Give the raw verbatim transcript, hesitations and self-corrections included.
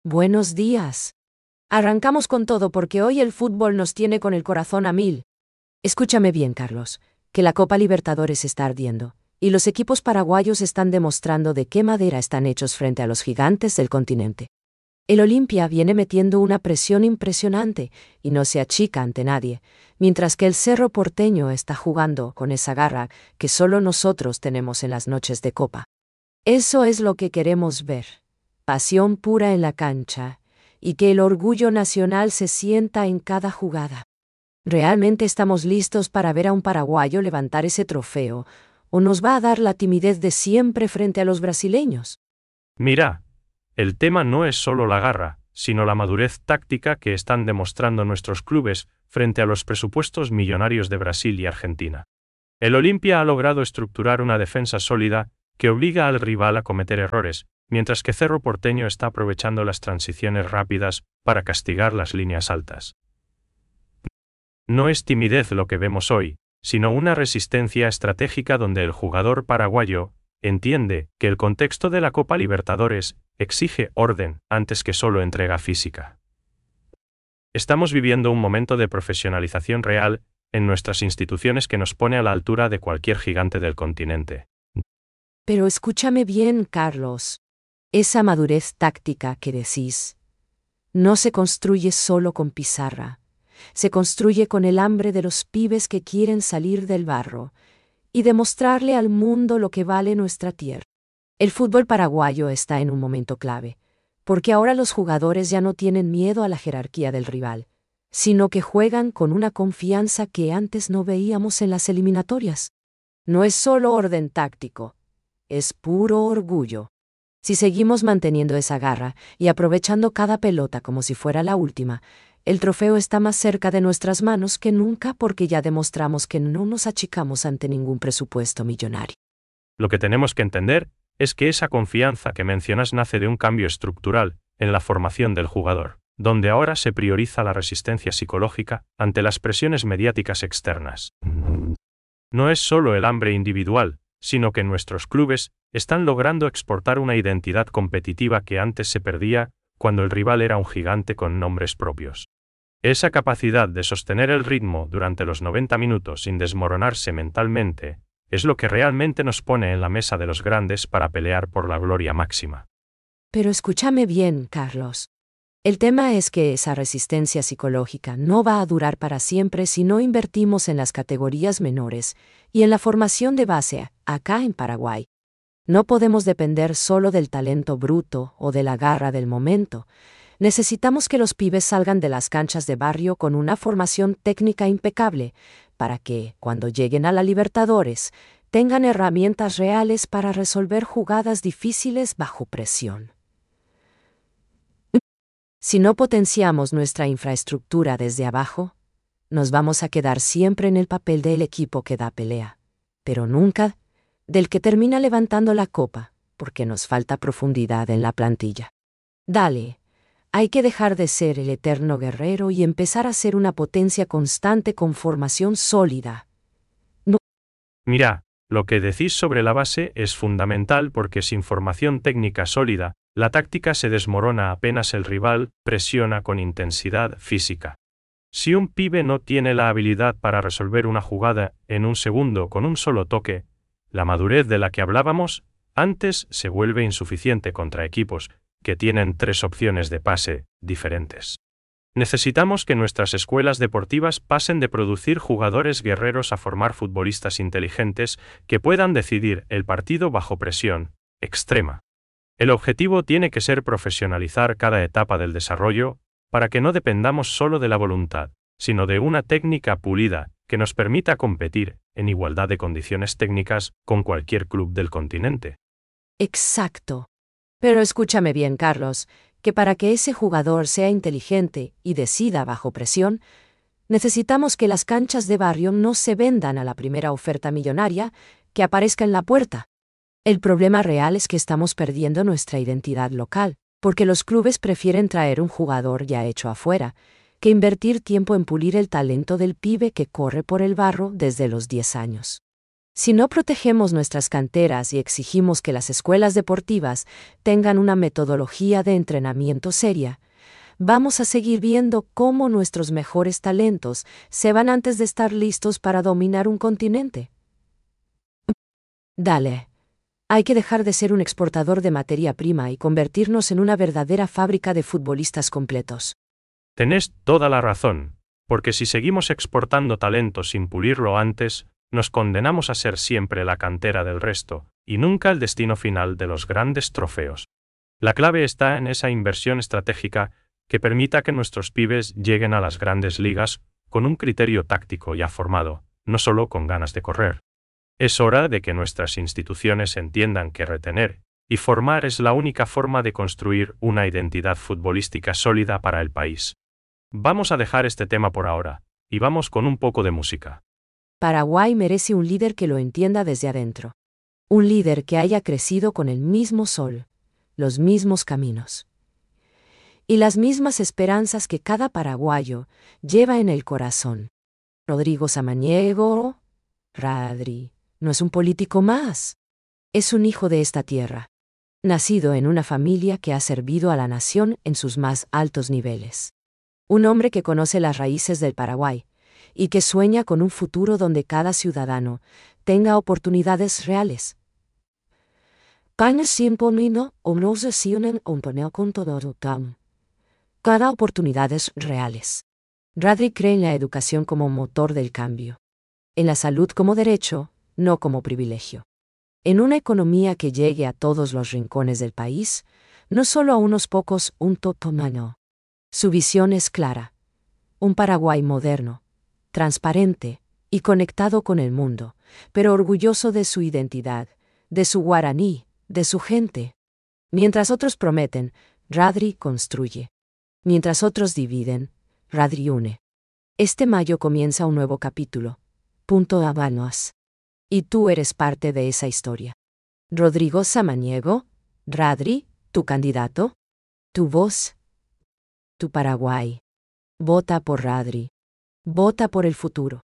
Buenos días. Arrancamos con todo porque hoy el fútbol nos tiene con el corazón a mil. Escúchame bien, Carlos, que la Copa Libertadores está ardiendo, y los equipos paraguayos están demostrando de qué madera están hechos frente a los gigantes del continente. El Olimpia viene metiendo una presión impresionante y no se achica ante nadie, mientras que el Cerro Porteño está jugando con esa garra que solo nosotros tenemos en las noches de Copa. Eso es lo que queremos ver. Pasión pura en la cancha, y que el orgullo nacional se sienta en cada jugada. ¿Realmente estamos listos para ver a un paraguayo levantar ese trofeo, o nos va a dar la timidez de siempre frente a los brasileños? Mira, el tema no es solo la garra, sino la madurez táctica que están demostrando nuestros clubes frente a los presupuestos millonarios de Brasil y Argentina. El Olimpia ha logrado estructurar una defensa sólida que obliga al rival a cometer errores, mientras que Cerro Porteño está aprovechando las transiciones rápidas para castigar las líneas altas. No es timidez lo que vemos hoy, sino una resistencia estratégica donde el jugador paraguayo entiende que el contexto de la Copa Libertadores exige orden antes que solo entrega física. Estamos viviendo un momento de profesionalización real en nuestras instituciones que nos pone a la altura de cualquier gigante del continente. Pero escúchame bien, Carlos. Esa madurez táctica que decís no se construye solo con pizarra, se construye con el hambre de los pibes que quieren salir del barro y demostrarle al mundo lo que vale nuestra tierra. El fútbol paraguayo está en un momento clave, porque ahora los jugadores ya no tienen miedo a la jerarquía del rival, sino que juegan con una confianza que antes no veíamos en las eliminatorias. No es solo orden táctico, es puro orgullo. Si seguimos manteniendo esa garra y aprovechando cada pelota como si fuera la última, el trofeo está más cerca de nuestras manos que nunca porque ya demostramos que no nos achicamos ante ningún presupuesto millonario. Lo que tenemos que entender es que esa confianza que mencionas nace de un cambio estructural en la formación del jugador, donde ahora se prioriza la resistencia psicológica ante las presiones mediáticas externas. No es solo el hambre individual, sino que nuestros clubes están logrando exportar una identidad competitiva que antes se perdía cuando el rival era un gigante con nombres propios. Esa capacidad de sostener el ritmo durante los noventa minutos sin desmoronarse mentalmente es lo que realmente nos pone en la mesa de los grandes para pelear por la gloria máxima. Pero escúchame bien, Carlos. El tema es que esa resistencia psicológica no va a durar para siempre si no invertimos en las categorías menores y en la formación de base acá en Paraguay. No podemos depender solo del talento bruto o de la garra del momento. Necesitamos que los pibes salgan de las canchas de barrio con una formación técnica impecable, para que, cuando lleguen a la Libertadores, tengan herramientas reales para resolver jugadas difíciles bajo presión. Si no potenciamos nuestra infraestructura desde abajo, nos vamos a quedar siempre en el papel del equipo que da pelea, pero nunca del que termina levantando la copa, porque nos falta profundidad en la plantilla. Dale, hay que dejar de ser el eterno guerrero y empezar a ser una potencia constante con formación sólida. No. Mira, lo que decís sobre la base es fundamental porque sin formación técnica sólida, la táctica se desmorona apenas el rival presiona con intensidad física. Si un pibe no tiene la habilidad para resolver una jugada en un segundo con un solo toque, la madurez de la que hablábamos antes se vuelve insuficiente contra equipos que tienen tres opciones de pase diferentes. Necesitamos que nuestras escuelas deportivas pasen de producir jugadores guerreros a formar futbolistas inteligentes que puedan decidir el partido bajo presión extrema. El objetivo tiene que ser profesionalizar cada etapa del desarrollo para que no dependamos solo de la voluntad, sino de una técnica pulida que nos permita competir en igualdad de condiciones técnicas con cualquier club del continente. Exacto. Pero escúchame bien, Carlos, que para que ese jugador sea inteligente y decida bajo presión, necesitamos que las canchas de barrio no se vendan a la primera oferta millonaria que aparezca en la puerta. El problema real es que estamos perdiendo nuestra identidad local, porque los clubes prefieren traer un jugador ya hecho afuera, que invertir tiempo en pulir el talento del pibe que corre por el barro desde los diez años. Si no protegemos nuestras canteras y exigimos que las escuelas deportivas tengan una metodología de entrenamiento seria, vamos a seguir viendo cómo nuestros mejores talentos se van antes de estar listos para dominar un continente. Dale. Hay que dejar de ser un exportador de materia prima y convertirnos en una verdadera fábrica de futbolistas completos. Tenés toda la razón, porque si seguimos exportando talento sin pulirlo antes, nos condenamos a ser siempre la cantera del resto, y nunca el destino final de los grandes trofeos. La clave está en esa inversión estratégica que permita que nuestros pibes lleguen a las grandes ligas con un criterio táctico ya formado, no solo con ganas de correr. Es hora de que nuestras instituciones entiendan que retener y formar es la única forma de construir una identidad futbolística sólida para el país. Vamos a dejar este tema por ahora, y vamos con un poco de música. Paraguay merece un líder que lo entienda desde adentro. Un líder que haya crecido con el mismo sol, los mismos caminos y las mismas esperanzas que cada paraguayo lleva en el corazón. Rodrigo Samaniego, Radri, no es un político más. Es un hijo de esta tierra, nacido en una familia que ha servido a la nación en sus más altos niveles. Un hombre que conoce las raíces del Paraguay y que sueña con un futuro donde cada ciudadano tenga oportunidades reales. Cada oportunidades reales. Radri cree en la educación como motor del cambio. En la salud como derecho, no como privilegio. En una economía que llegue a todos los rincones del país, no solo a unos pocos, un totomano. Su visión es clara. Un Paraguay moderno, transparente y conectado con el mundo, pero orgulloso de su identidad, de su guaraní, de su gente. Mientras otros prometen, Radri construye. Mientras otros dividen, Radri une. Este mayo comienza un nuevo capítulo. Punto Habanos. Y tú eres parte de esa historia. Rodrigo Samaniego, Radri, tu candidato, tu voz, tu Paraguay. Vota por Radri. Vota por el futuro.